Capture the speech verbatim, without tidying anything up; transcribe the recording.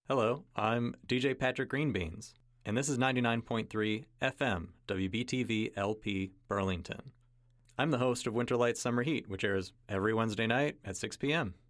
Hello, I'm D J Patrick Greenbeans, and this is ninety-nine point three F M W B T V L P Burlington. I'm the host of Winter Light Summer Heat, which airs every Wednesday night at six p.m.